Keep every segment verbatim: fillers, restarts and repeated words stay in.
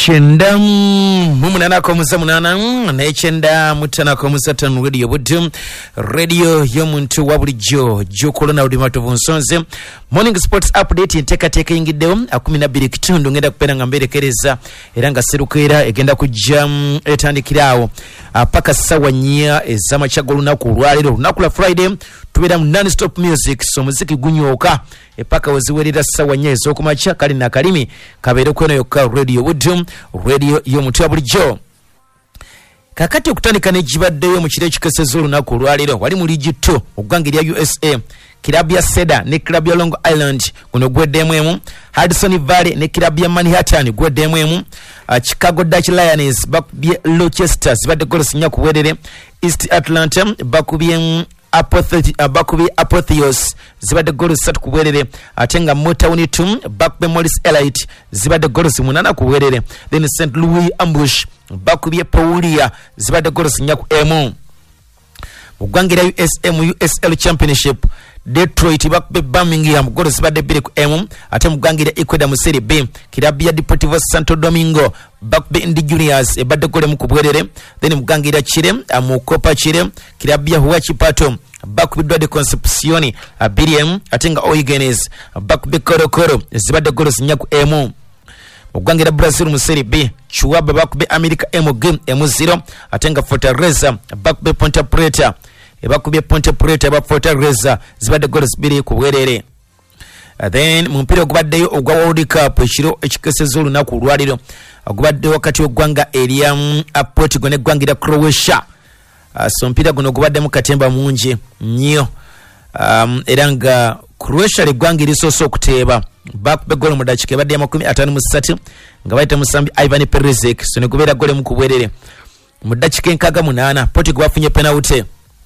Chenda mumunana ko musamunana na chenda mutana ko musatan radio budum radio yomuntu wabulijo jokolo na udimatu vonsonze morning sports update inteka teka ingideo akumi na bbiri kitundu ngenda kupena ngamberekereza era nga serukera egenda kujam etandikirawo paka sawa nya ezama chagolo na kulwaliro nakula Friday tubera non stop music so muziki gunyoka epaka waziwerera sawa nyezo kumacha kali na kalimi kabere kweno yoka radio budum radio yomuntu wabulijo kakati okutandika ne jibaddeyo mu kire kikesezulu na kulwaliro wali mu ligi two ogwangira U S A kilabu ya Seda ne kilabu ya Long Island kuno gwedemu emu Hudson Valley ne kilabu ya Manhattan gwedemu emu uh, Chicago Dutch Lions bakubye Rochester zibadde goals nya kuwerere East Atlanta bakubye Apothe uh, bakubye Apotheos zibadde goals satu kuwerere atenga Motown two bakubye Morris Elite zibadde goals munana kuwerere then Saint Louis Ambush bakubye Paulia zibadde goals nya ku emu Ugwangira U S M U S L Championship Detroit bakube Birmingham goals zibadde bbiri ku emu ate mugwangira Ecuador mu Serie B kilabu ya Deportivo Santo Domingo bakube Indy Juniors ebadde gole mu kubwerere then mugwangira Chile mu Copa Chile kilabu ya Huachipato bakube de Concepcion abiri emu atenga O'Higgins bakube Coro Coro zibadde goals nya ku emu Ugwangira Brazil mu Serie B Chuaba bakube America emu game emu zero atenga Fortaleza bakube Ponte Preta ebakubye Ponte Preta ba Fortaleza zibadde goals bbiri ku bwerere uh, then mu mpira ogubaddeyo ogwa World Cup ekiro ekikesezulu na kulwaliro ogubadde wakati ogwanga eria um, Portugal ne gwangira Croatia uh, so mpira guno ogubadde mu katemba mungi nnyo um, era nga Croatia ligwangira isoso okuteeba bakube gole mu dakika ebadde ya makumi ataano mu ssatu nga bayita musambi Ivan Perisic so ne gubeera gole mu kubwerere mu dakika enkaaga munaana Portugal bafunye penalty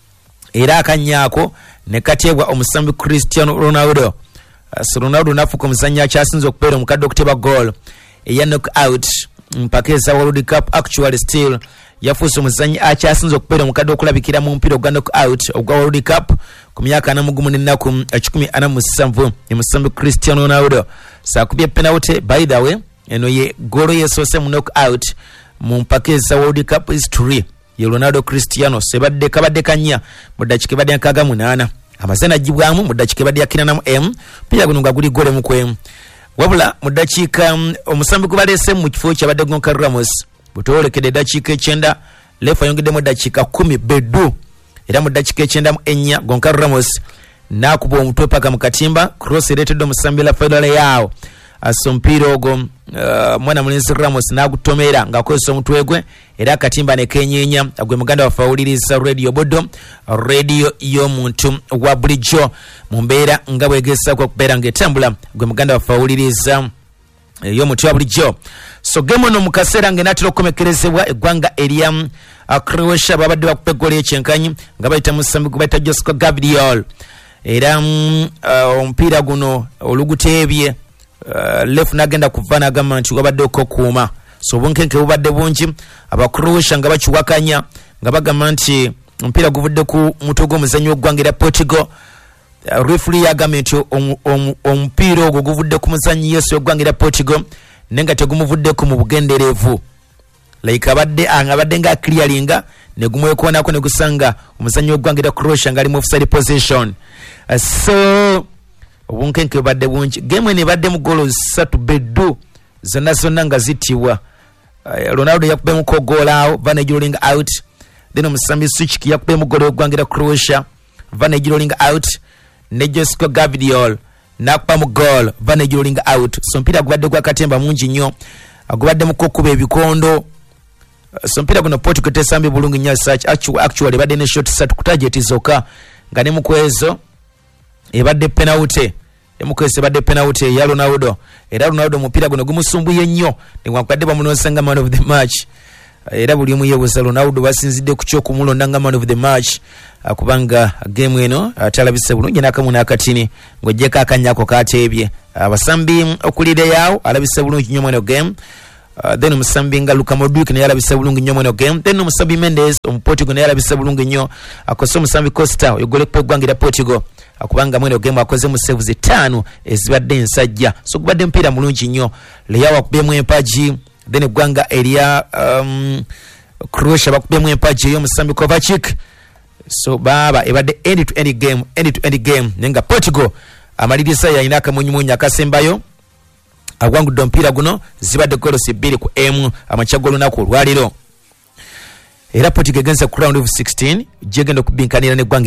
era akanyako ne katebwa omusambi Cristiano Ronaldo uh, so Ronaldo nafuka omuzannya akyasinze okubeera omukadde okuteba goal eya knock out mpakeza World Cup actually still yafuuse omuzanyi akyasinze okubeera omukadde okulabikira mu mpira ogwa knock out ogwa World Cup ku myaka ana mu gumu n'ennaku kikumi ana mu musanvu omusambi Cristiano Ronaldo saakubye penalty by the way eno ye goal yesoose mu knock out mu mpakeza World Cup history ye Ronaldo Cristiano sebadde kabadde kanya mu dakika badde nkaaga munaana amazina jibwamu mu dakika badde yakina mu M pia gununga guli gole mu kwemu wabula mu dakika omusambi kubalese mu kifo kya badde Gonca Ramos butoolekede dakika icyenda lefa yongede mu dakika kumi bedu era mu dakika icyenda mu enya Gonca Ramos nakuba omutwe paka mu katimba cross rated omusambi la fedale yao asompiro ogo uh, mwana mulenzi Ramos nagutomera ngakozesa omutwe gwe era katimba ne kenyenya agwe muganda wafauliriza radio bodo radio yomuntu wa bulijo mumbeera nga bwegesa kwa kubeera ngetambula gwe muganda wafauliriza yomuntu wa bulijo so game no mukasera ngenatiro komekerezebwa egwanga eria uh, Croatia babadde bakupe gole ekyenkanyi nga bayita musambi kubayita Josko Gabriel era um, uh, ompira guno olugutebye Uh, left nagenda kuvana agamba nti wabadde okukuuma so bunkenke bubadde bungi aba Croatia nga bakiwakanya nga bagamba nti mpira guvudde ku mutwe gw'omuzannyo ogwangira Portugal uh, referee yagamba nti omupiira ogwo guvudde ku muzannyi yesu ogwangira Portugal nenga tegumuvuddeko mu bugenderevu like abadde abadde nga clearinga ne gumwekonako ne gusanga omuzannyo ogwangira Croatia nga ali mu offside position uh, so obunkenke badde bungi game ne badde mu goal satu beddu zonna zonna nga zitibwa uh, Ronaldo yakube mu kogolao Vane rolling out then omusambi Suchki yakube mu goal ogwangira Croatia Vane rolling out ne Josko Gabriel nakuba mu goal Vane rolling out so mpira gubadde gwa katemba mungi nnyo agubadde mu kokuba ebikondo uh, so mpira guno Portugal tesambi bulungi nnyo search actually, actually badde ne shot satu ku target zoka nga ne mu kwezo ebadde penalty emukwese badde penalty ya Ronaldo era Ronaldo mupira guno gumusumbuye nnyo ningwakadde bamunonsenga man of the match era buli omu yebuza Ronaldo basinzidde ku kyokumulonda nga man of the match kubanga game eno atalabise bulungi n'akamu n'akatini ng'ojjeko akanyako kateebye abasambi okulira yawo alabise bulungi nnyo mweno game Uh, then omusambi nga Luka Modric naye alabise bulungi nnyo mweno game then omusambi Mendes omuportugal naye alabise bulungi nnyo akoze omusambi Costa oyogole ku gwangira Portugal akubanga mweno game akoze mu saves ttaano ezibadde ensajja so kubadde mpira mulungi nnyo leya wakubye mu empaji then eggwanga eria um, Croatia bakubemu empaji ey'omusambi Kovacic. So baba ebadde end to end game, end to end game. Nenga Portugal amaliriza yalina akamunyimunya akasembayo agwangudde omupiira guno zibadde golosi bbiri ku emu amachago lunaku olwaliro. Era Portugal against the round of sixteen jegenda kubinkanira ne